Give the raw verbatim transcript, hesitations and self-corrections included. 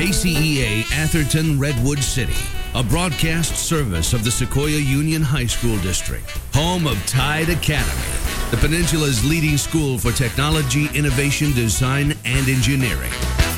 K C E A Atherton Redwood City, a broadcast service of the Sequoia Union High School District, home of Tide Academy, the Peninsula's leading school for technology, innovation, design, and engineering.